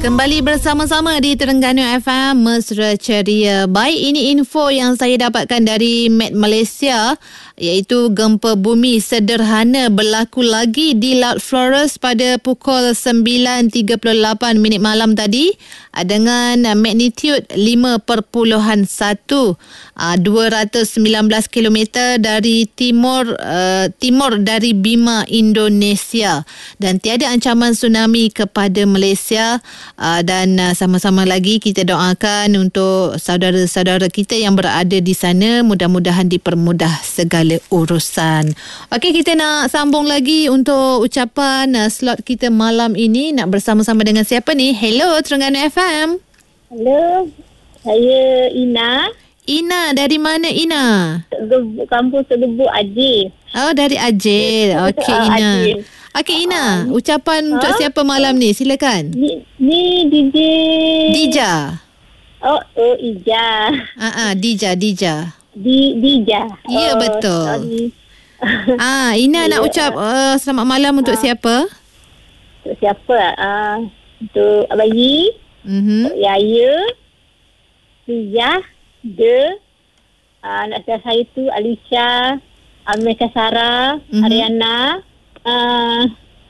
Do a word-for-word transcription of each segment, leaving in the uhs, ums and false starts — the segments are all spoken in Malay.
Kembali bersama-sama di Terengganu F M, Mesra Ceria. Baik, ini info yang saya dapatkan dari Met Malaysia, iaitu gempa bumi sederhana berlaku lagi di Laut Flores pada pukul sembilan tiga puluh lapan minit malam tadi dengan magnitude lima perpuluhan satu, dua ratus sembilan belas kilometer dari timur uh, timur dari Bima, Indonesia, dan tiada ancaman tsunami kepada Malaysia. Uh, dan uh, sama-sama lagi kita doakan untuk saudara-saudara kita yang berada di sana, mudah-mudahan dipermudah segala urusan. Okey, kita nak sambung lagi untuk ucapan uh, slot kita malam ini. Nak bersama-sama dengan siapa ni? Hello Terengganu F M. Hello, saya Ina. Ina, dari mana Ina? Kampung Segebu, Ajil. Oh, dari Ajil. Okey Ina. Okey Ina, uh, ucapan uh, untuk siapa malam ni? Silakan. Ni, ni D J Dija. Oh, oh Ija. Ah, uh-uh, Dija, Dija. Di Dija. Ya, oh, betul. Sorry. Ah, Ina yeah. nak ucap uh, selamat malam untuk uh, siapa? Untuk siapa? Ah, uh, untuk Abayi. Mhm. Untuk Yaya. Rijah, De. Ah, uh, anak saya tu Alisha, Amerika Sarah, mm-hmm. Ariana. Uh,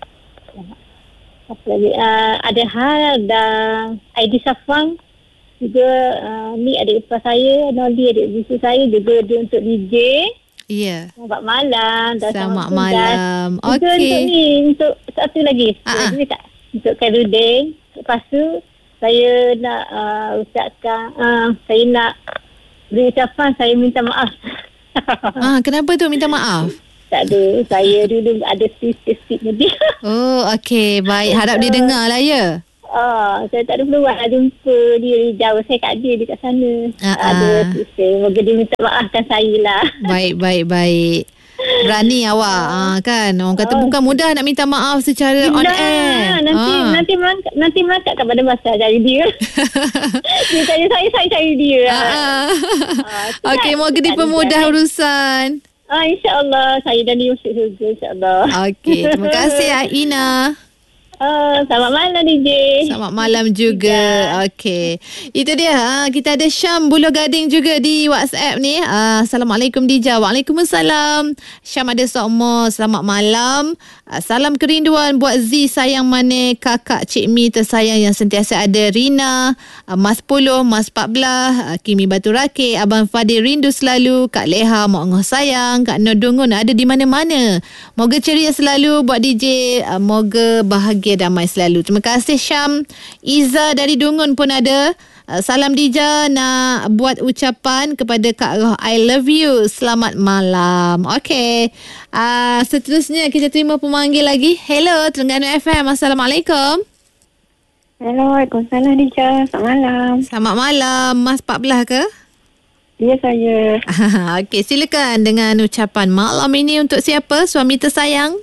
apa lagi? Uh, ada Hal dan Aidi Safang juga. Uh, ni adik ipar saya, Noli adik bisu saya juga, dia untuk D J. Ya. Yeah. Selamat malam. Selamat malam. Okey. Untuk ni, untuk satu lagi. Uh-huh. Tak, untuk Khairudin. Lepas tu saya nak uh, ucapkan, uh, saya nak beri ucapan, saya minta maaf. Ah, kenapa tu minta maaf? Tak ada. Saya dulu ada sikit-sikit dia. Oh, okey. Baik. Harap dia dengar lah ya. Ah, saya tak ada peluang nak jumpa dia di jauh. Saya kat dia dekat sana. Uh-uh. Ada sister. Moga dia minta maafkan saya lah. Baik, baik, baik. Berani awak ah, kan. Orang kata oh. bukan mudah nak minta maaf secara Bila, on air. Nanti ah. nanti melangkap, nanti melangkap kepada masa cari dia. Dia cari saya, saya cari dia. Ah, ah. ah, Okey, moga dipermudah urusan. Ah, InsyaAllah. Saya dan dia masuk surga, insyaAllah. Okey, terima kasih Ina. Uh, selamat malam D J. Selamat malam juga. Okey. Itu dia. Ha, kita ada Syam Buloh Gading juga di WhatsApp ni. Uh, Assalamualaikum Dija. Waalaikumsalam. Syam ada sokmo. Selamat malam. Uh, salam kerinduan buat Z sayang mana kakak Cik Mi tersayang yang sentiasa ada. Rina, uh, Mas sepuluh, Mas empat belas, uh, Kimi Batu Rakit, Abang Fadil rindu selalu, Kak Leha, Mak Ngoh sayang, Kak Nodungun ada di mana-mana. Moga ceria selalu buat D J. Uh, moga bahagia damai selalu. Terima kasih Syam. Iza dari Dungun pun ada. Uh, salam Dija, nak buat ucapan kepada Kak Roh, I love you. Selamat malam. Okey. Uh, seterusnya kita terima pemanggil lagi. Hello Terengganu F M. Assalamualaikum. Hello, Waalaikumsalam Dija. Selamat malam. Selamat malam. Mas empat belas ke? Ya, saya. Okey, silakan dengan ucapan malam ini untuk siapa? Suami tersayang?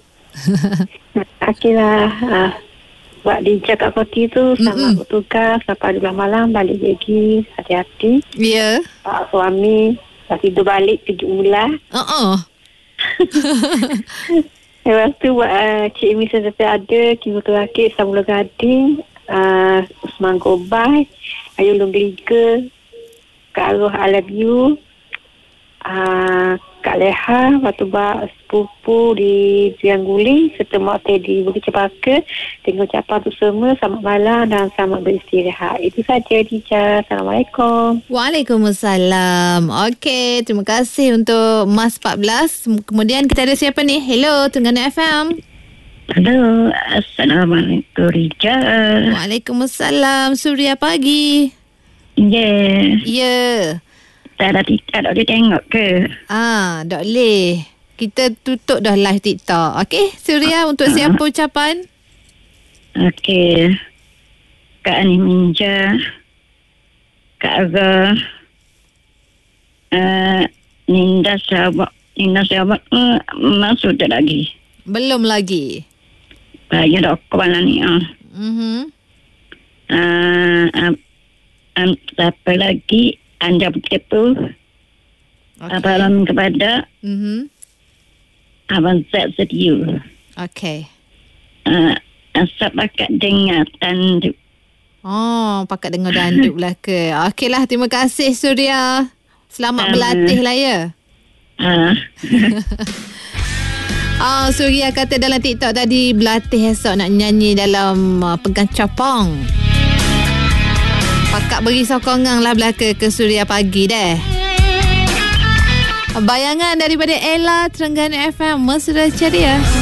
Okeylah, uh, buat Dija kat Koti tu, selamat bertugas sampai dua malam balik lagi, hati-hati. Ya. Yeah. Pak suami dah tidur balik tujuh bulan. Uh-uh. Lepas tu buat uh, Cik Mi sentiasa ada, Kimi Batu Rakit, Buloh Gading, uh, Usman Gobai, Ayu Longgeliga, Kak Roh, I love you, uh, Kak Leha, Batu Bak sepupu di Jiang Guling, serta Mak Teddy Bukit Cepaka, dengan ucapan tu semua selamat malam dan selamat beristirahat. Itu saja Dija. Assalamualaikum. Waalaikumsalam. Okey, terima kasih untuk Mas empat belas. Kemudian kita ada siapa ni? Hello Terengganu F M. Halo, Assalamualaikum Dija. Waalaikumsalam. Suria pagi. Ya. Yeah. Ya. Yeah. Tak ada TikTok, tak boleh tengok ke? Ah, tak boleh. Kita tutup dah live TikTok. Okey, Suria, untuk uh. siapa ucapan? Okey. Kak Ani Minja, Kak Aga, uh, Ninda sahabat, Ninda sahabat uh, masuk tak lagi? Belum lagi. Banyak dah kawan ni. Ah. Mhm. Uh, um, um, siapa lagi? Anda berkepu. Okay. Abang kepada mm-hmm. Abang Zat Setiu. Okey. Uh, asap bakat dengatan Oh, pakat dengar dandut lah ke. Okeylah, terima kasih Suria. Selamat Um, berlatih lah ya. Uh. Ah, Suria kata dalam TikTok tadi berlatih esok nak nyanyi dalam uh, Pegang Capang. Pakat beri sokongan lah belaka ke Suria pagi deh. Bayangan daripada Ella, Terengganu F M, mesra ceria.